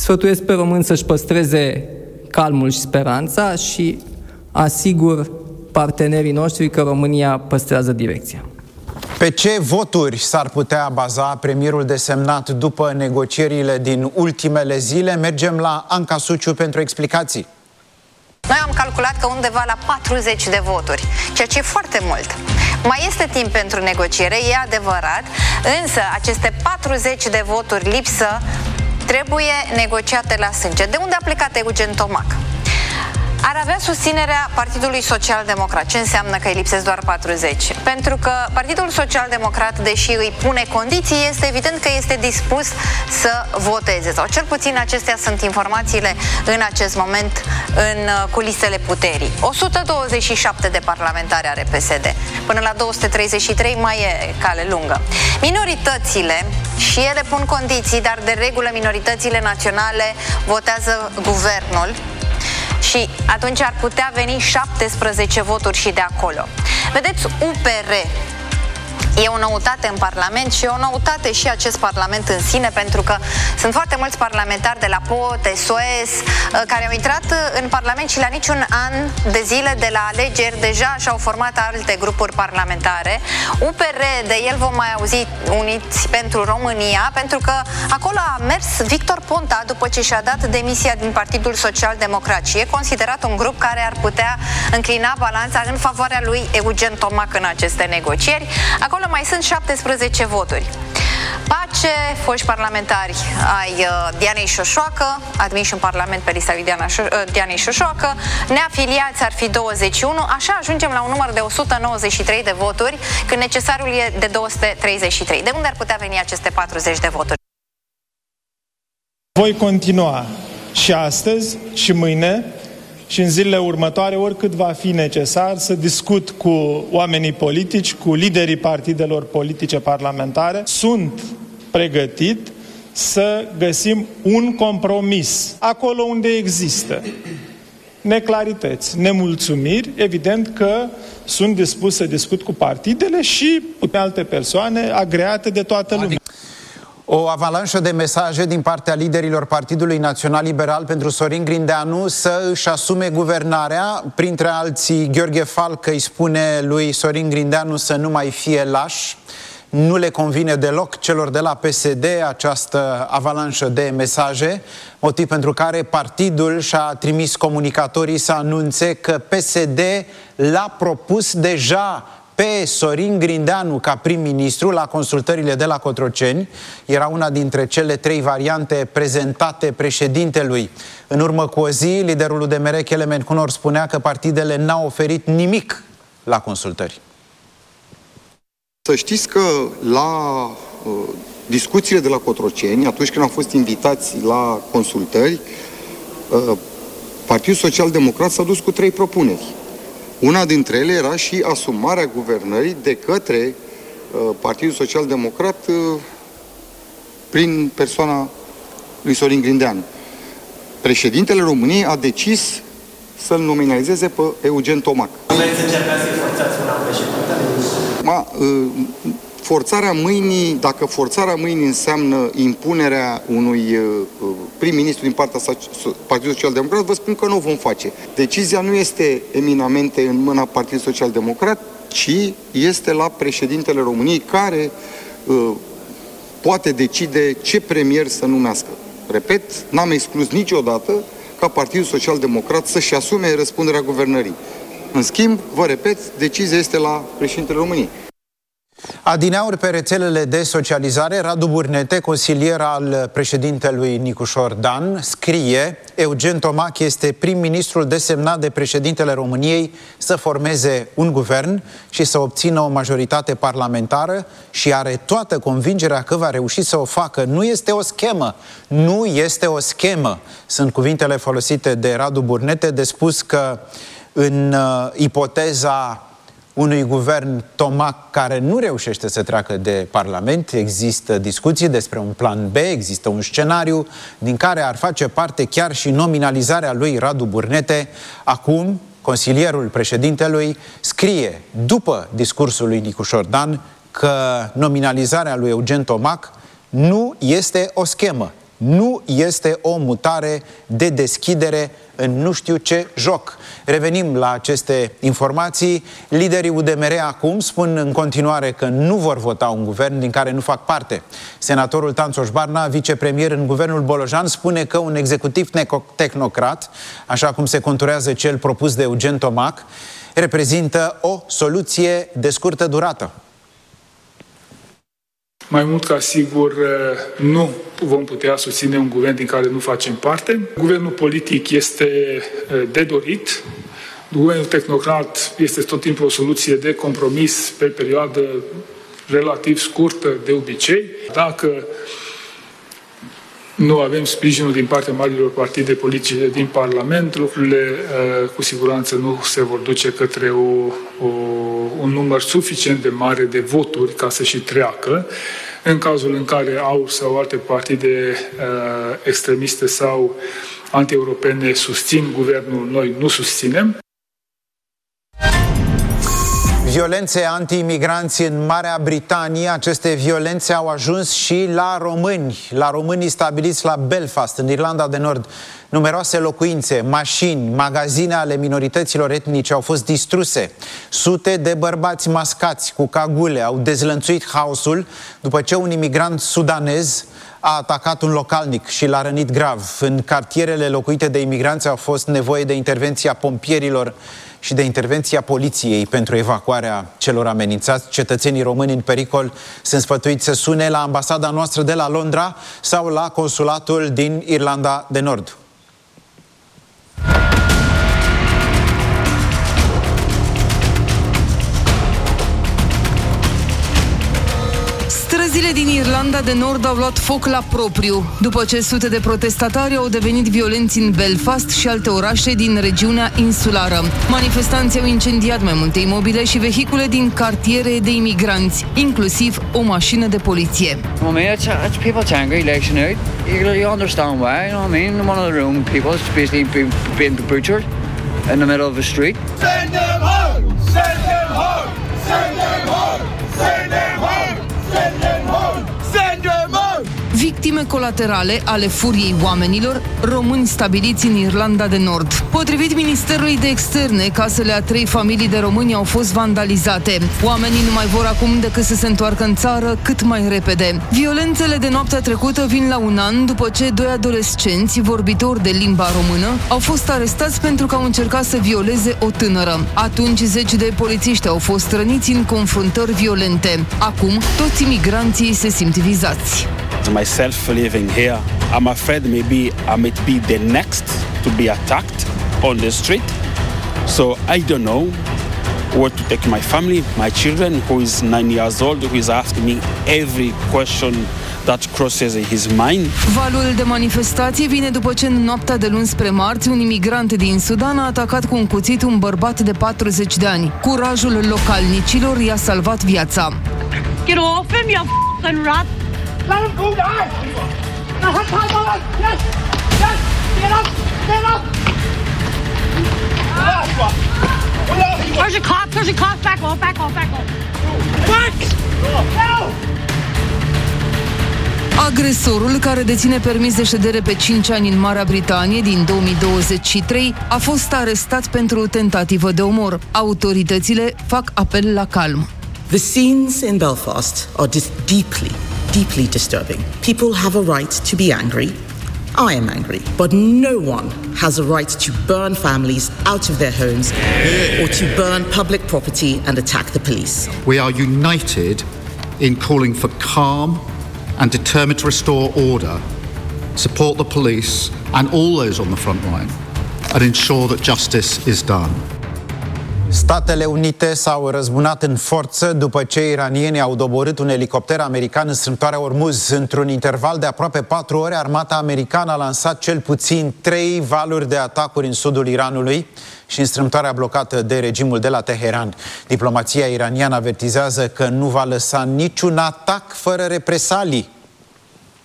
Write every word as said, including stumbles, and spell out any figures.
Sfătuiesc pe români să-și păstreze calmul și speranța și asigur partenerii noștri că România păstrează direcția. Pe ce voturi s-ar putea baza premierul desemnat după negocierile din ultimele zile? Mergem la Anca Suciu pentru explicații. Noi am calculat că undeva la patruzeci de voturi, ceea ce e foarte mult. Mai este timp pentru negociere, e adevărat, însă aceste patruzeci de voturi lipsă trebuie negociate la sânge. De unde a plecat Eugen Tomac? Ar avea susținerea Partidului Social-Democrat. Ce înseamnă că îi lipsesc doar patruzeci? Pentru că Partidul Social-Democrat, deși îi pune condiții, este evident că este dispus să voteze. Sau cel puțin acestea sunt informațiile în acest moment în culisele puterii. o sută douăzeci și șapte de parlamentari are P S D. Până la două sute treizeci și trei mai e cale lungă. Minoritățile, și ele pun condiții, dar de regulă minoritățile naționale votează guvernul. Și atunci ar putea veni șaptesprezece voturi și de acolo. Vedeți, U P R e o noutate în Parlament și e o noutate și acest Parlament în sine, pentru că sunt foarte mulți parlamentari de la P O, T S O E S, care au intrat în Parlament și la niciun an de zile de la alegeri deja și-au format alte grupuri parlamentare. U P R, de el vom mai auzi, Uniți pentru România, pentru că acolo a mers Victor Ponta după ce și-a dat demisia din Partidul Social-Democrat și e considerat un grup care ar putea înclina balanța în favoarea lui Eugen Tomac în aceste negocieri. Acolo mai sunt șaptesprezece voturi. Pace, foști parlamentari ai uh, Dianei Șoșoacă, admiși în Parlament pe lista lui Diana Șo- uh, Dianei Șoșoacă, neafiliați ar fi douăzeci și unu, așa ajungem la un număr de o sută nouăzeci și trei de voturi, când necesarul e de două sute treizeci și trei. De unde ar putea veni aceste patruzeci de voturi? Voi continua și astăzi și mâine și în zilele următoare, oricât va fi necesar, să discut cu oamenii politici, cu liderii partidelor politice parlamentare. Sunt pregătit să găsim un compromis acolo unde există neclarități, nemulțumiri. Evident că sunt dispus să discut cu partidele și cu alte persoane agreate de toată lumea. O avalanșă de mesaje din partea liderilor Partidului Național Liberal pentru Sorin Grindeanu să își asume guvernarea. Printre alții, Gheorghe Falcă îi spune lui Sorin Grindeanu să nu mai fie laș. Nu le convine deloc celor de la P S D această avalanșă de mesaje, motiv pentru care partidul și-a trimis comunicatorii să anunțe că P S D l-a propus deja pe Sorin Grindeanu ca prim-ministru la consultările de la Cotroceni. Era una dintre cele trei variante prezentate președintelui. În urmă cu o zi, liderul U D M R, Kelemen Kunor, spunea că partidele n-au oferit nimic la consultări. Să știți că la uh, discuțiile de la Cotroceni, atunci când au fost invitați la consultări, uh, Partidul Social-Democrat s-a dus cu trei propuneri. Una dintre ele era și asumarea guvernării de către uh, Partidul Social-Democrat uh, prin persoana lui Sorin Grindeanu. Președintele României a decis să-l nominalizeze pe Eugen Tomac. Vreți să încercați să-i forțați una președintele? Ma, uh, forțarea mâinii, dacă forțarea mâinii înseamnă impunerea unui uh, prim-ministru din partea Partidului Social-Democrat, vă spun că nu o vom face. Decizia nu este eminamente în mâna Partidului Social-Democrat, ci este la președintele României, care uh, poate decide ce premier să numească. Repet, n-am exclus niciodată ca Partidul Social-Democrat să-și asume răspunderea guvernării. În schimb, vă repet, decizia este la președintele României. Adineauri pe rețelele de socializare, Radu Burnete, consilier al președintelui Nicușor Dan, scrie: Eugen Tomac este prim-ministrul desemnat de președintele României să formeze un guvern și să obțină o majoritate parlamentară și are toată convingerea că va reuși să o facă. Nu este o schemă, nu este o schemă. Sunt cuvintele folosite de Radu Burnete, de spus că în uh, ipoteza unui guvern Tomac care nu reușește să treacă de Parlament, există discuții despre un plan B, există un scenariu din care ar face parte chiar și nominalizarea lui Radu Burnete. Acum, consilierul președintelui scrie, după discursul lui Nicușor Dan, că nominalizarea lui Eugen Tomac nu este o schemă, Nu este o mutare de deschidere în nu știu ce joc. Revenim la aceste informații. Liderii U D M R acum spun în continuare că nu vor vota un guvern din care nu fac parte. Senatorul Tanțoș Barna, vicepremier în guvernul Bolojan, spune că un executiv tehnocrat, așa cum se conturează cel propus de Eugen Tomac, reprezintă o soluție de scurtă durată. Mai mult ca sigur, nu vom putea susține un guvern din care nu facem parte. Guvernul politic este de dorit. Guvernul tehnocrat este tot timpul o soluție de compromis pe perioadă relativ scurtă de obicei. Dacă nu avem sprijinul din partea marilor partide politice din Parlament, lucrurile cu siguranță nu se vor duce către o, o, un număr suficient de mare de voturi ca să și treacă. În cazul în care au sau alte partide uh, extremiste sau anti-europene susțin guvernul, noi nu susținem. Violențe anti-imigranți în Marea Britanie. Aceste violențe au ajuns și la români, la românii stabiliți la Belfast, în Irlanda de Nord. Numeroase locuințe, mașini, magazine ale minorităților etnice au fost distruse. Sute de bărbați mascați cu cagule au dezlănțuit haosul după ce un imigrant sudanez a atacat un localnic și l-a rănit grav. În cartierele locuite de imigranți a fost nevoie de intervenția pompierilor și de intervenția poliției pentru evacuarea celor amenințați. Cetățenii români în pericol sunt sfătuiți să sune la ambasada noastră de la Londra sau la consulatul din Irlanda de Nord. Străzile din Irlanda de Nord au luat foc la propriu, după ce sute de protestatari au devenit violenți în Belfast și alte orașe din regiunea insulară. Manifestanții au incendiat mai multe imobile și vehicule din cartiere de imigranți, inclusiv o mașină de poliție. I mean, it's, it's people's angry election out. You, you understand why, you know what I mean? One of their own people is basically being, being butchered in the middle of the street. Send them home! Send them home! Send them home! Send them home! Send them home! Send them home! Victime colaterale ale furiei oamenilor români stabiliți în Irlanda de Nord. Potrivit Ministerului de Externe, casele a trei familii de români au fost vandalizate. Oamenii nu mai vor acum decât să se întoarcă în țară cât mai repede. Violențele de noaptea trecută vin la un an după ce doi adolescenți vorbitori de limba română au fost arestați pentru că au încercat să violeze o tânără. Atunci zeci de polițiști au fost răniți în confruntări violente. Acum toți imigranții se simt vizați. Myself living here, I'm afraid maybe I might be the next to be attacked on the street. So I don't know where to take my family, my children, who is nine years old, who is asking me every question that crosses his mind. Valul de manifestație vine după ce în noaptea de luni spre marți un imigrant din Sudan a atacat cu un cuțit un bărbat de patruzeci de ani. Curajul localnicilor i-a salvat viața. Get off him, you f***ing rat! Let him go down! Let him come on! Yes! Yes! Get up! Get up! Where's your cops? Where's your cops? Back off! Back off! Back off! Back! No! Agresorul, care deține permis de ședere pe cinci ani în Marea Britanie din două mii douăzeci și trei, a fost arestat pentru tentativă de omor. Autoritățile fac apel la calm. The scenes in Belfast are just deeply, deeply disturbing. People have a right to be angry. I am angry, but no one has a right to burn families out of their homes or to burn public property and attack the police. We are united in calling for calm and determined to restore order, support the police and all those on the front line, and ensure that justice is done. Statele Unite s-au răzbunat în forță după ce iranienii au doborât un elicopter american în strâmtoarea Ormuz. Într-un interval de aproape patru ore, armata americană a lansat cel puțin trei valuri de atacuri în sudul Iranului și în strâmtoarea blocată de regimul de la Teheran. Diplomația iraniană avertizează că nu va lăsa niciun atac fără represalii.